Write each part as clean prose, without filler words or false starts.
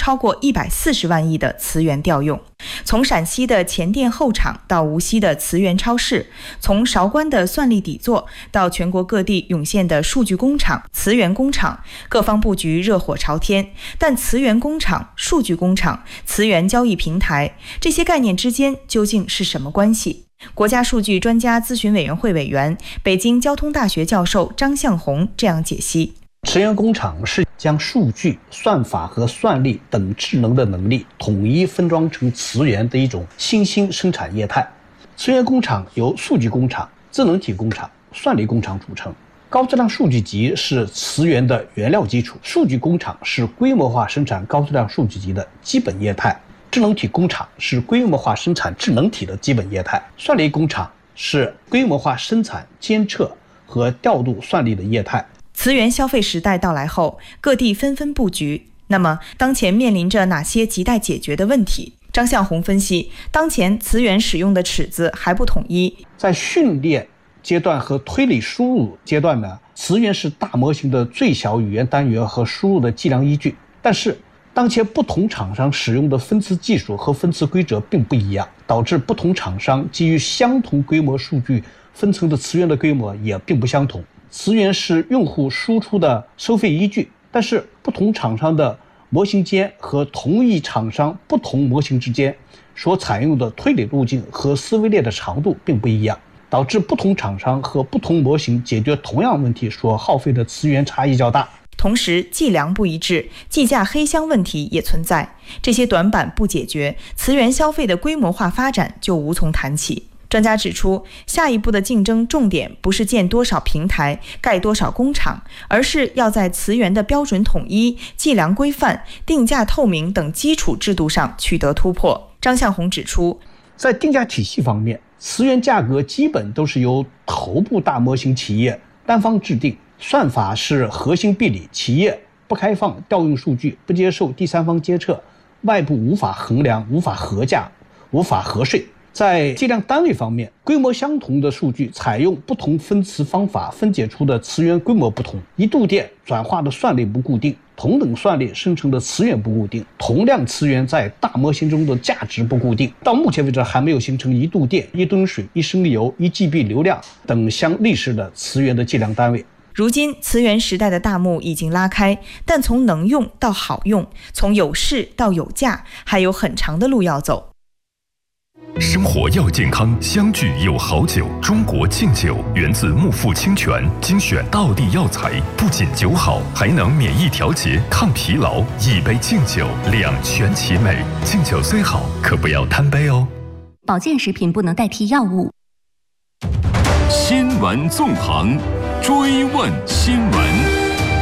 超过140万亿的磁源调用。从陕西的前店后厂到无锡的磁源超市，从韶关的算力底座到全国各地涌现的数据工厂、磁源工厂，各方布局热火朝天。但磁源工厂、数据工厂、磁源交易平台这些概念之间究竟是什么关系？国家数据专家咨询委员会委员、北京交通大学教授张向红这样解析： 磁源工厂是将数据、算法和算力等智能的能力统一分装成磁源的一种新兴生产业态。磁源工厂由数据工厂、智能体工厂、算力工厂组成。高质量数据集是磁源的原料基础，数据工厂是规模化生产高质量数据集的基本业态，智能体工厂是规模化生产智能体的基本业态，算力工厂是规模化生产监测和调度算力的业态。 磁源消费时代到来后，各地纷纷布局。那么，当前面临着哪些亟待解决的问题？张向红分析，当前磁源使用的尺子还不统一。 在训练阶段和推理输入阶段呢，磁源是大模型的最小语言单元和输入的计量依据。但是，当前不同厂商使用的分磁技术和分磁规则并不一样，导致不同厂商基于相同规模数据分层的磁源的规模也并不相同。磁源是用户输出的收费依据，但是不同厂商的模型间和同一厂商不同模型之间所采用的推理路径和思维链的长度并不一样，导致不同厂商和不同模型解决同样问题所耗费的磁源差异较大。 同时，计量不一致、计价黑箱问题也存在，这些短板不解决，磁源消费的规模化发展就无从谈起。专家指出，下一步的竞争重点不是建多少平台、盖多少工厂，而是要在磁源的标准统一、计量规范、定价透明等基础制度上取得突破。张向红指出， 在定价体系方面，磁源价格基本都是由头部大模型企业单方制定，算法是核心壁垒，企业不开放调用数据，不接受第三方监测，外部无法衡量、无法核价、无法核税。在计量单位方面，规模相同的数据采用不同分磁方法分解出的磁源规模不同，一度电转化的算力不固定，同等算力生成的磁源不固定，同量磁源在大模型中的价值不固定。到目前为止还没有形成一度电、一吨水、一升油、1GB 流量等相类似的磁源的计量单位。 如今磁源时代的大幕已经拉开，但从能用到好用，从有市到有价，还有很长的路要走。 生活要健康，相聚有好酒。中国敬酒源自木富清泉，精选道地药材，不仅酒好，还能免疫调节、抗疲劳。一杯敬酒，两全其美。敬酒虽好，可不要贪杯哦。 保健食品不能代替药物。 新闻纵横，追问新闻。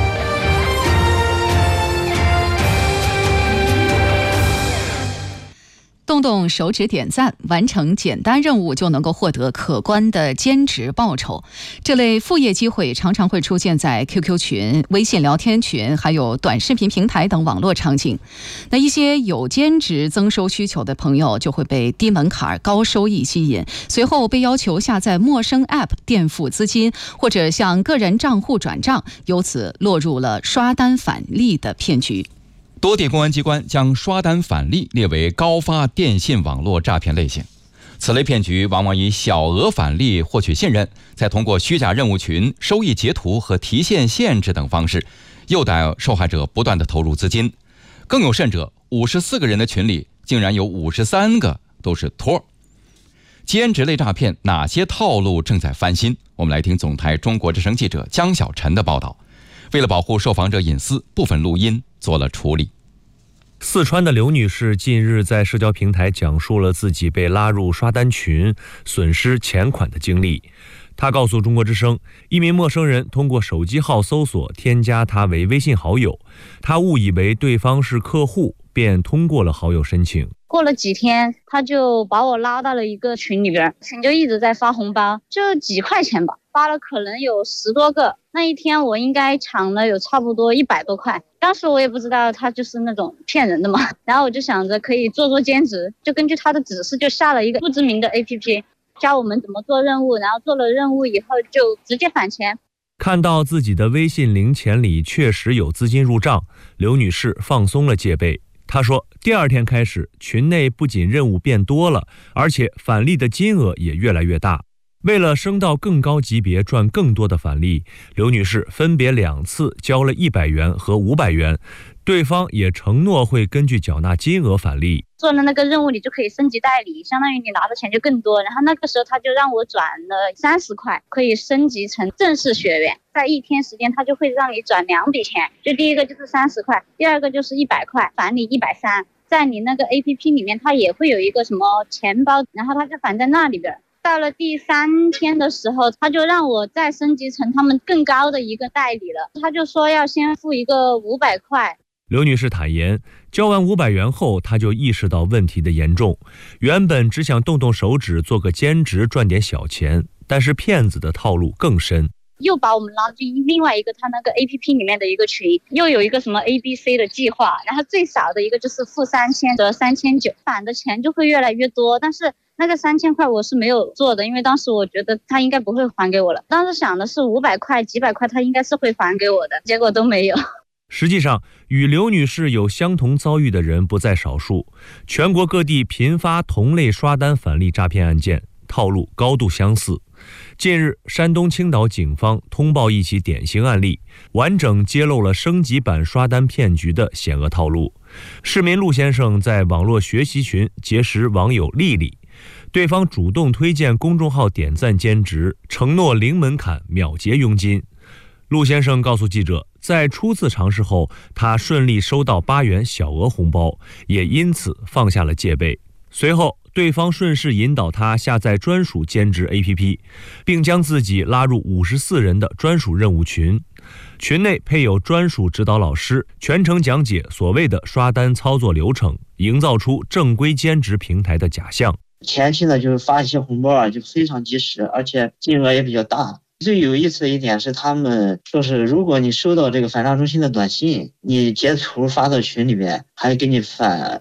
动动手指点赞，完成简单任务就能够获得可观的兼职报酬。这类副业机会常常会出现在 QQ 群、微信聊天群，还有短视频平台等网络场景。那一些有兼职增收需求的朋友就会被低门槛、高收益吸引，随后被要求下载陌生 App 垫付资金，或者向个人账户转账，由此落入了刷单返利的骗局。 多地公安机关将刷单返利列为高发电信网络诈骗类型。此类骗局往往以小额返利获取信任，再通过虚假任务群、收益截图和提现限制等方式，诱导受害者不断的投入资金。更有甚者，54个人的群里竟然有53个都是托。兼职类诈骗哪些套路正在翻新？我们来听总台中国之声记者江小晨的报道。为了保护受访者隐私，部分录音做了处理。 四川的刘女士近日在社交平台讲述了自己被拉入刷单群、损失钱款的经历。她告诉中国之声，一名陌生人通过手机号搜索添加她为微信好友，她误以为对方是客户，便通过了好友申请。 过了几天，他就把我拉到了一个群里边，群就一直在发红包，就几块钱吧，发了可能有10多个。那一天我应该抢了有差不多100多块。当时我也不知道他就是那种骗人的嘛，然后我就想着可以做兼职，就根据他的指示就下了一个不知名的 APP， 教我们怎么做任务，然后做了任务以后就直接返钱。 看到自己的微信零钱里确实有资金入账，刘女士放松了戒备。 他说，第二天开始，群内不仅任务变多了，而且返利的金额也越来越大。为了升到更高级别赚更多的返利，刘女士分别2次交了100元和500元，对方也承诺会根据缴纳金额返利。 做了那个任务你就可以升级代理，相当于你拿的钱就更多。然后那个时候他就让我转了30块，可以升级成正式学员。在1天时间他就会让你转2笔钱，就第一个就是30块，第二个就是100块，返利130。在你那个 APP 里面它也会有一个什么钱包，然后它就返在那里边。到了第3天的时候，他就让我再升级成他们更高的一个代理了，他就说要先付一个500块。 刘女士坦言，交完500元后，她就意识到问题的严重。原本只想动动手指做个兼职赚点小钱，但是骗子的套路更深。 又把我们拉进另外一个他那个 APP 里面的一个群，又有一个什么 ABC 的计划，然后最少的一个就是付3000和3900，返的钱就会越来越多。但是那个3000块我是没有做的，因为当时我觉得他应该不会还给我了。当时想的是500块、几百块他应该是会还给我的，结果都没有。 实际上，与刘女士有相同遭遇的人不在少数，全国各地频发同类刷单返利诈骗案件，套路高度相似。近日，山东青岛警方通报一起典型案例，完整揭露了升级版刷单骗局的险恶套路。市民陆先生在网络学习群结识网友丽丽，对方主动推荐公众号点赞兼职，承诺零门槛秒结佣金。陆先生告诉记者，在初次尝试后，他顺利收到8元小额红包，也因此放下了戒备。随后，对方顺势引导他下载专属兼职 APP， 并将自己拉入54人的专属任务群。群内配有专属指导老师，全程讲解所谓的刷单操作流程，营造出正规兼职平台的假象。 前期呢，就是发一些红包啊，就非常及时，而且金额也比较大。最有意思的一点是，他们说是如果你收到这个返账中心的短信，你截图发到群里面，还给你返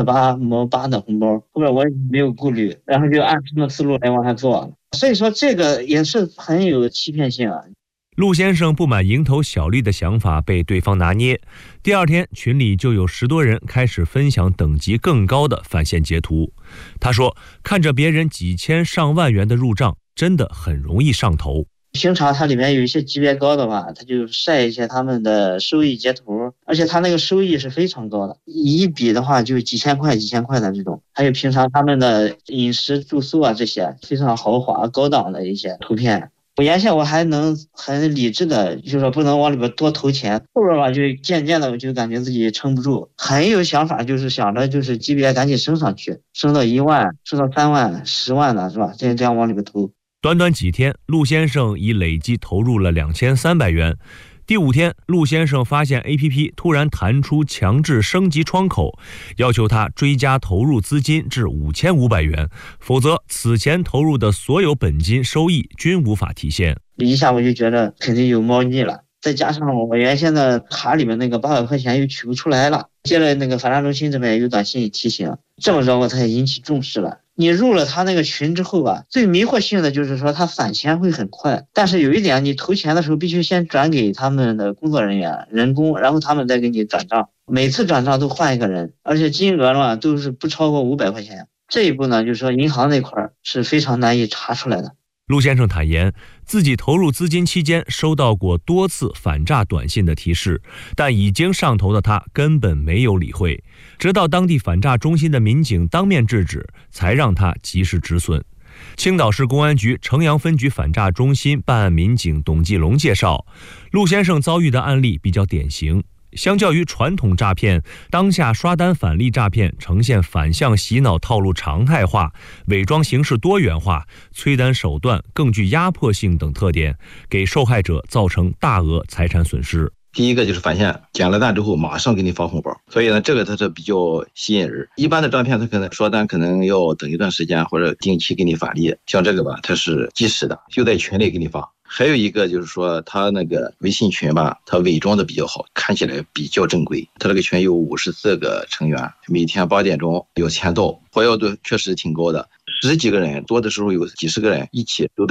18.8块的红包。后边我也没有顾虑，然后就按他们的思路来往下做。所以说这个也是很有欺骗性啊。 陆先生不满蝇头小利的想法被对方拿捏，第二天群里就有10多人开始分享等级更高的返现截图。他说，看着别人几千上万元的入账，真的很容易上头。 平常它里面有一些级别高的话，它就晒一些他们的收益截图，而且它那个收益是非常高的，一笔的话就几千块的这种。还有平常他们的饮食住宿啊，这些非常豪华高档的一些图片。我原先我还能很理智的，就是说不能往里边多投钱，后边吧就渐渐的我就感觉自己撑不住，很有想法，就是想着就是级别赶紧升上去，升到1万，升到3万、10万的是吧？这样往里边投。 短短几天，陆先生已累计投入了2300元。第5天，陆先生发现 APP 突然弹出强制升级窗口，要求他追加投入资金至5500元，否则此前投入的所有本金收益均无法体现。 一下我就觉得肯定有猫腻了，再加上我原先的卡里面那个800块钱又取不出来了，接了那个返账中心这边有短信提醒，这么着我才引起重视了。你入了他那个群之后吧，最迷惑性的就是说他返钱会很快，但是有一点，你投钱的时候必须先转给他们的工作人员人工，然后他们再给你转账，每次转账都换一个人，而且金额嘛都是不超过500块钱。这一步呢，就是说银行那块是非常难以查出来的。 陆先生坦言，自己投入资金期间收到过多次反诈短信的提示，但已经上头的他根本没有理会，直到当地反诈中心的民警当面制止，才让他及时止损。青岛市公安局城阳分局反诈中心办案民警董继龙介绍，陆先生遭遇的案例比较典型。相较于传统诈骗，当下刷单返利诈骗呈现反向洗脑套路常态化、伪装形式多元化、催单手段更具压迫性等特点，给受害者造成大额财产损失。 第一个就是返现，捡了单之后马上给你发红包，所以呢，这个它是比较吸引人。一般的诈骗，它可能刷单可能要等一段时间，或者定期给你返利，像这个吧，它是及时的，就在群里给你发。还有一个就是说，他那个微信群吧，他伪装的比较好，看起来比较正规。他这个群有54个成员，每天8点钟有签到，活跃度确实挺高的，10几个人，多的时候有几十个人一起都在晒。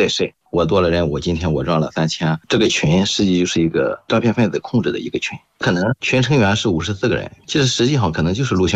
我多了人，我今天我赚了3000，这个群实际就是一个诈骗分子控制的一个群，可能群成员是54个人，其实实际上可能就是陆先